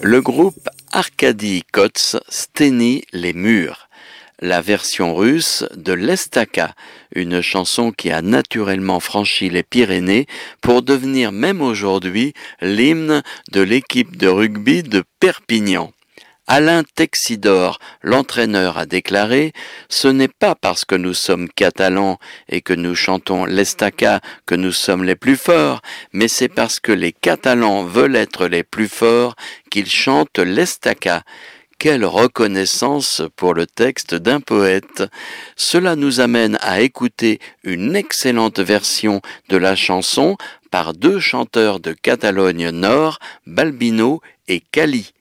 Le groupe Arkady Kotz steignit les murs. La version russe de l'Estaka, une chanson qui a naturellement franchi les Pyrénées pour devenir même aujourd'hui l'hymne de l'équipe de rugby de Perpignan. Alain Texidor, l'entraîneur, a déclaré « Ce n'est pas parce que nous sommes catalans et que nous chantons l'Estaka que nous sommes les plus forts, mais c'est parce que les Catalans veulent être les plus forts qu'ils chantent l'Estaka. » Quelle reconnaissance pour le texte d'un poète. Cela nous amène à écouter une excellente version de la chanson par deux chanteurs de Catalogne Nord, Balbino et Cali.